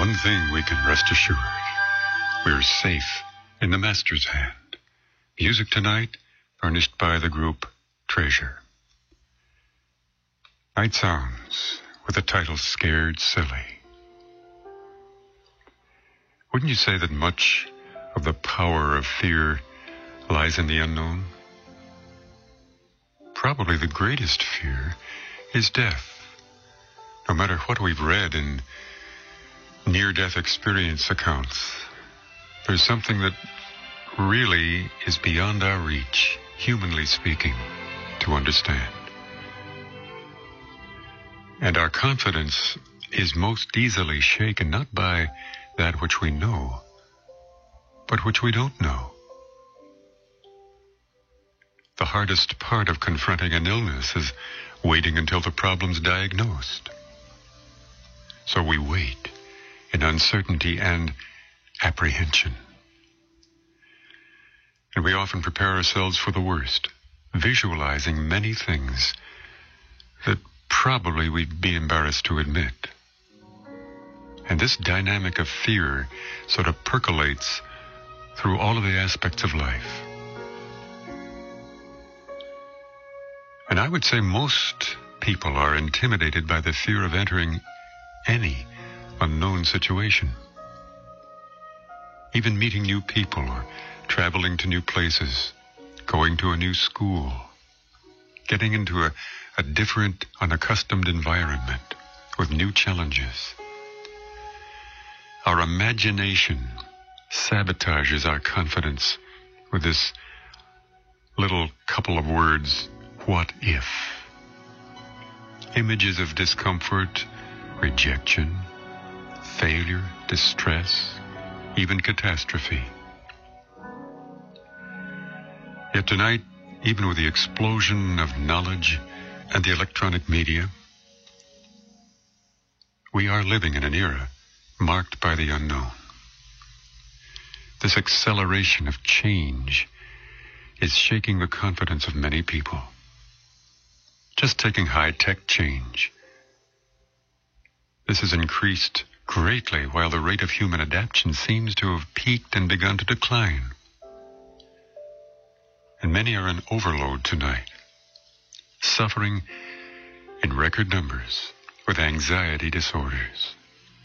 one thing we can rest assured. We're safe in the Master's hand. Music tonight, furnished by the group Treasure. Night Sounds, with the title Scared Silly. Wouldn't you say that much of the power of fear lies in the unknown? Probably the greatest fear is death. No matter what we've read in near-death experience accounts, there's something that really is beyond our reach, humanly speaking, to understand. And our confidence is most easily shaken not by that which we know, but which we don't know. The hardest part of confronting an illness is waiting until the problem's diagnosed. So we wait in uncertainty and apprehension. And we often prepare ourselves for the worst, visualizing many things that probably we'd be embarrassed to admit. And this dynamic of fear sort of percolates through all of the aspects of life. And I would say most people are intimidated by the fear of entering any unknown situation. Even meeting new people or traveling to new places, going to a new school, getting into a different, unaccustomed environment with new challenges. Our imagination sabotages our confidence with this little couple of words, what if? Images of discomfort, rejection, failure, distress, even catastrophe. Yet tonight, even with the explosion of knowledge and the electronic media, we are living in an era marked by the unknown. This acceleration of change is shaking the confidence of many people. Just taking high-tech change. This has increased greatly while the rate of human adaptation seems to have peaked and begun to decline. And many are in overload tonight, suffering in record numbers with anxiety disorders.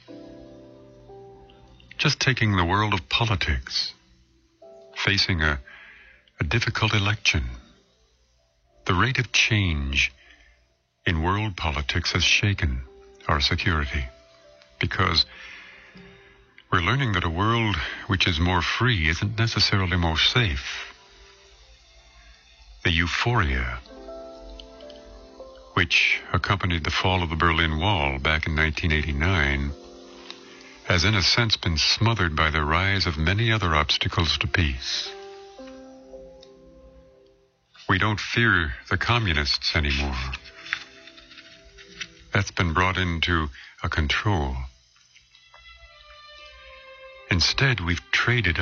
Just taking the world of politics, facing a difficult election. The rate of change in world politics has shaken our security because we're learning that a world which is more free isn't necessarily more safe. The euphoria which accompanied the fall of the Berlin Wall back in 1989 has in a sense been smothered by the rise of many other obstacles to peace. We don't fear the communists anymore. That's been brought into a control. Instead, we've traded